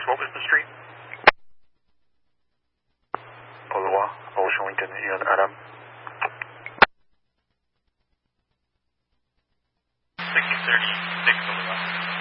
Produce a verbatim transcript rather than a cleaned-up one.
what was the street? Olowa, Ocean Lincoln, Ian Adam. sixty thirty-six Olowa.